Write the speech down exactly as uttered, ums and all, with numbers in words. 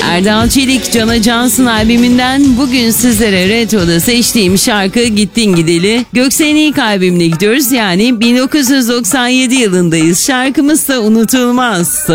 Erdal Çelik, Cana Cansın albümünden bugün sizlere Retro'da seçtiğim şarkı Gittin Gideli. Göksel'in ilk albümüne gidiyoruz, yani bin dokuz yüz doksan yedi yılındayız. Şarkımız da unutulmaz.